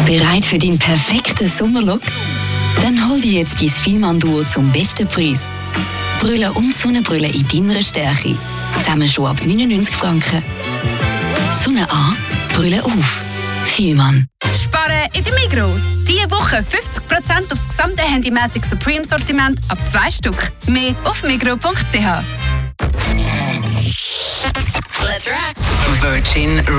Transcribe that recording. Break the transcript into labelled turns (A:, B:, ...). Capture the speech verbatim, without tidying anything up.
A: Bereit für den perfekten Sommerlook? Dann hol dir jetzt dein Fielmann-Duo zum besten Preis. Brille und Sonnenbrille in deiner Stärke. Zusammen schon ab neunundneunzig Franken. Sonne an, Brille auf. Fielmann.
B: Sparen in der Migros. Diese Woche fünfzig Prozent aufs gesamte Handymatic Supreme Sortiment ab zwei Stück. Mehr auf migros punkt c h.
A: Let's rock. Virgin